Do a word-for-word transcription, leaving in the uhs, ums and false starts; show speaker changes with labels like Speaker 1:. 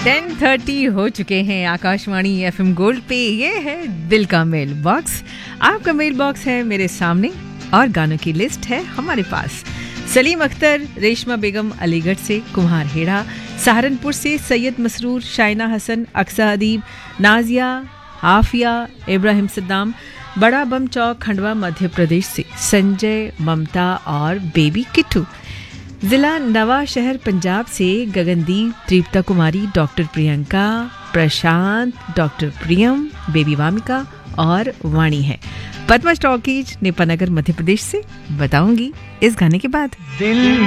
Speaker 1: Ten thirty हो चुके हैं आकाशवाणी एफएम गोल्ड पे। ये है दिल का मेल बॉक्स। आपका मेल बॉक्स है मेरे सामने और गानों की लिस्ट है हमारे पास। सलीम अख्तर, रेशमा बेगम अलीगढ़ से, कुम्हार हेड़ा सहारनपुर से, सैयद मसरूर, शाइना हसन, अक्सा अदीब, नाजिया, आफिया, इब्राहिम सद्दाम, बड़ा बम चौक खंडवा मध्य प्रदेश से, संजय, ममता और बेबी किट्टू, जिला नवा शहर पंजाब से गगनदीप, तृप्ता कुमारी, डॉक्टर प्रियंका, प्रशांत, डॉक्टर प्रियम, बेबी वामिका और वाणी है। पद्मा स्टॉकीज नेपानगर मध्य प्रदेश से। बताऊंगी इस गाने के बाद।
Speaker 2: दिल